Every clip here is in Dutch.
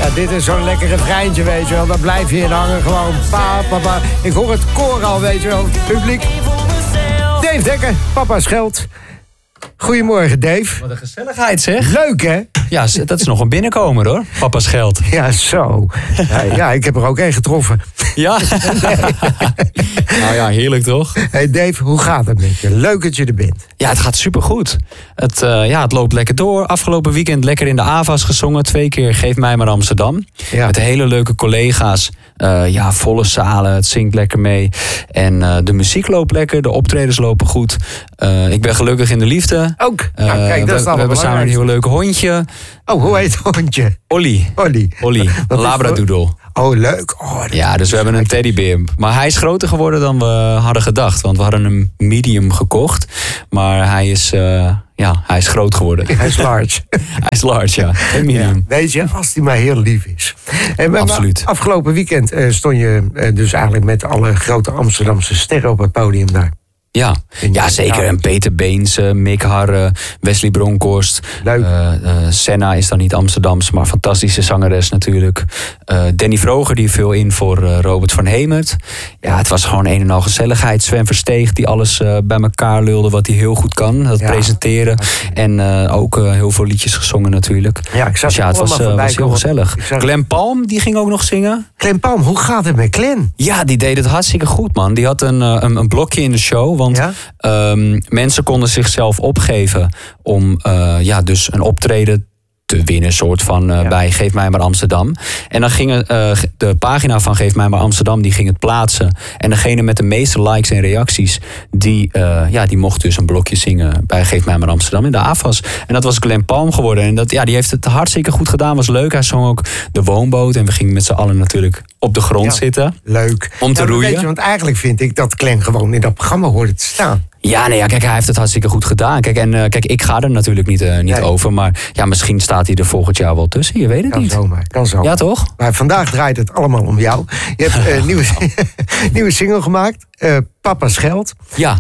dit is zo'n lekker refreintje, weet je wel. Dan blijf je in hangen, gewoon pa, papa. Ik hoor het koor al, weet je wel, publiek. Dave Dekker, papa scheldt. Goedemorgen, Dave. Wat een gezelligheid, zeg. Leuk, hè? Ja, dat is nog een binnenkomer, hoor. Papa's geld. Ja, zo. Ja, ik heb er ook één getroffen. Ja? Nou ja, heerlijk toch? Hey Dave, hoe gaat het met je? Leuk dat je er bent. Ja, het gaat supergoed. Het loopt lekker door. Afgelopen weekend lekker in de AVA's gezongen. 2 keer Geef mij maar Amsterdam. Ja. Met hele leuke collega's. Volle zalen, het zingt lekker mee. En de muziek loopt lekker, de optredens lopen goed. Ik ben gelukkig in de liefde. Ook? Kijk, dat is we hebben samen een heel leuk hondje. Oh, hoe heet het hondje? Olly. Een labradoodle. Oh, leuk. Ja, dus we hebben een teddybeer. Maar hij is groter geworden dan we hadden gedacht. Want we hadden een medium gekocht. Maar hij is groot geworden. Hij is large. Hij is large, ja. Geen medium. Ja, weet je, als hij maar heel lief is. Absoluut. Maar afgelopen weekend stond je dus eigenlijk met alle grote Amsterdamse sterren op het podium daar. Ja, zeker. En Peter Beens, Mick Harre, Wesley Bronkhorst. Leuk. Senna is dan niet Amsterdams, maar fantastische zangeres natuurlijk. Danny Vroger, die viel in voor Robert van Hemert. Ja, het was gewoon een en al gezelligheid. Sven Versteeg, die alles bij elkaar lulde wat hij heel goed kan. Dat presenteren. En ook heel veel liedjes gezongen natuurlijk. Ja, ik zag het was heel gezellig. Glenn Palm, die ging ook nog zingen. Glenn Palm, hoe gaat het met Glenn? Ja, die deed het hartstikke goed, man. Die had een blokje in de show. Want mensen konden zichzelf opgeven om dus een optreden te winnen, soort van bij Geef mij maar Amsterdam. En dan ging de pagina van Geef mij maar Amsterdam, die ging het plaatsen. En degene met de meeste likes en reacties, die mocht dus een blokje zingen bij Geef mij maar Amsterdam in de AFAS. En dat was Glenn Palm geworden. En die heeft het hartstikke goed gedaan, was leuk. Hij zong ook De Woonboot en we gingen met z'n allen natuurlijk op de grond zitten. Leuk. Om te roeien. Weet je, want eigenlijk vind ik dat Glenn gewoon in dat programma hoorde te staan. Ja, kijk, hij heeft het hartstikke goed gedaan. Kijk, ik ga er natuurlijk niet over. Maar ja, misschien staat hij er volgend jaar wel tussen. Je weet het niet. Kan zo. Ja, toch? Maar vandaag draait het allemaal om jou. Je hebt een nieuwe single gemaakt. Papa scheldt. Ja.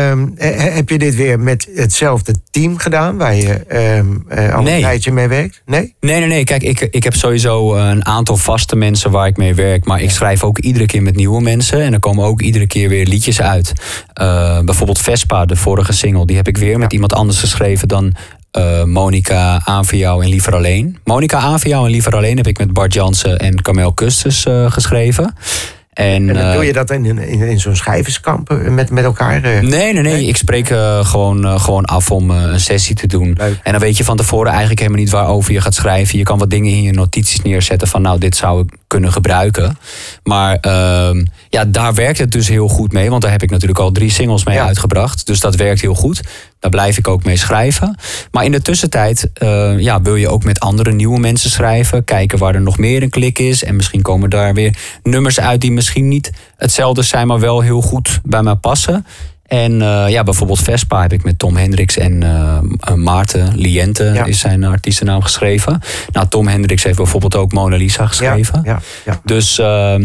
Heb je dit weer met hetzelfde team gedaan, waar je al een tijdje mee werkt? Nee. Kijk, ik heb sowieso een aantal vaste mensen waar ik mee werk. Maar ik schrijf ook iedere keer met nieuwe mensen. En er komen ook iedere keer weer liedjes uit. Bijvoorbeeld Vespa, de vorige single, die heb ik weer met iemand anders geschreven dan Monica, Aan voor jou en Liever alleen. Monica, Aan voor jou en Liever alleen heb ik met Bart Jansen en Kamel Kustus geschreven. En dan doe je dat in zo'n schrijverskamp met elkaar? Nee. Ik spreek gewoon af om een sessie te doen. Leuk. En dan weet je van tevoren eigenlijk helemaal niet waarover je gaat schrijven. Je kan wat dingen in je notities neerzetten van dit zou ik kunnen gebruiken. Maar daar werkt het dus heel goed mee. Want daar heb ik natuurlijk al 3 singles mee uitgebracht. Dus dat werkt heel goed. Daar blijf ik ook mee schrijven. Maar in de tussentijd wil je ook met andere nieuwe mensen schrijven. Kijken waar er nog meer een klik is. En misschien komen daar weer nummers uit die misschien niet hetzelfde zijn, maar wel heel goed bij mij passen. En bijvoorbeeld Vespa heb ik met Tom Hendricks en Maarten Liente is zijn artiestennaam geschreven. Nou, Tom Hendricks heeft bijvoorbeeld ook Mona Lisa geschreven. Ja. Dus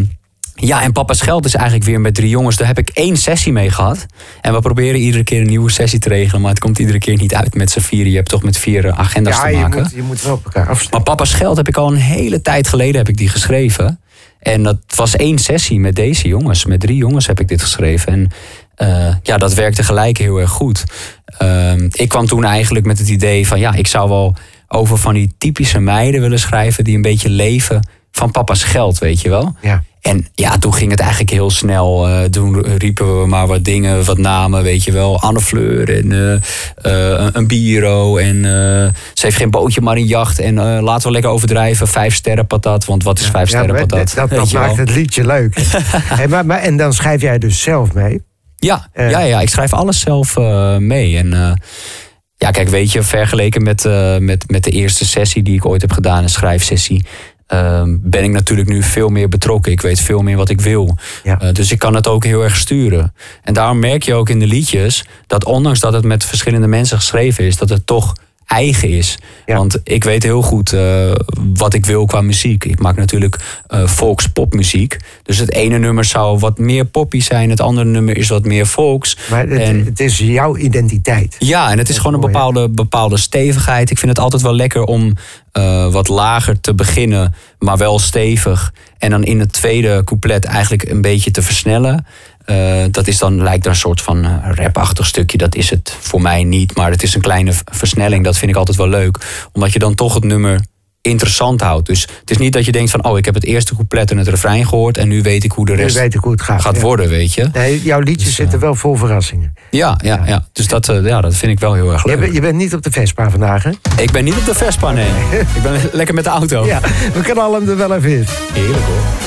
en Papa Scheldt is eigenlijk weer met 3 jongens. Daar heb ik 1 sessie mee gehad. En we proberen iedere keer een nieuwe sessie te regelen. Maar het komt iedere keer niet uit met z'n 4. Je hebt toch met 4 agenda's te maken. Je moet wel op elkaar afstemmen. Maar Papa Scheldt heb ik al een hele tijd geleden heb ik die geschreven. En dat was 1 sessie met deze jongens. Met 3 jongens heb ik dit geschreven. En dat werkte gelijk heel erg goed. Ik kwam toen eigenlijk met het idee van ik zou wel over van die typische meiden willen schrijven die een beetje leven van papa's geld, weet je wel. Ja. En toen ging het eigenlijk heel snel. Toen riepen we maar wat dingen, wat namen, weet je wel. Anne Fleur en een Biro. En ze heeft geen bootje, maar een jacht. En laten we lekker overdrijven. 5 sterren patat. Want wat is 5 sterren patat? Dat maakt het liedje leuk. En dan schrijf jij dus zelf mee? Ja, ik schrijf alles zelf mee. En kijk, weet je, vergeleken met de eerste sessie die ik ooit heb gedaan, een schrijfsessie, ben ik natuurlijk nu veel meer betrokken. Ik weet veel meer wat ik wil. Ja. Dus ik kan het ook heel erg sturen. En daarom merk je ook in de liedjes dat ondanks dat het met verschillende mensen geschreven is, dat het toch eigen is. Ja. Want ik weet heel goed wat ik wil qua muziek. Ik maak natuurlijk volks-popmuziek. Dus het ene nummer zou wat meer poppy zijn. Het andere nummer is wat meer volks. Maar het is jouw identiteit. Ja, en het is gewoon een bepaalde stevigheid. Ik vind het altijd wel lekker om wat lager te beginnen, maar wel stevig. En dan in het tweede couplet eigenlijk een beetje te versnellen. Dat is dan, lijkt een soort van rapachtig stukje. Dat is het voor mij niet. Maar het is een kleine versnelling. Dat vind ik altijd wel leuk. Omdat je dan toch het nummer interessant houdt. Dus het is niet dat je denkt van... ik heb het eerste couplet en het refrein gehoord... en nu weet ik hoe de rest hoe het gaat worden, weet je. Nee, jouw liedjes zitten wel vol verrassingen. Ja. Dus dat vind ik wel heel erg leuk. Je bent niet op de Vespa vandaag, hè? Ik ben niet op de Vespa, nee. Ik ben lekker met de auto. Ja, we knallen hem er wel even in. Heerlijk, hoor.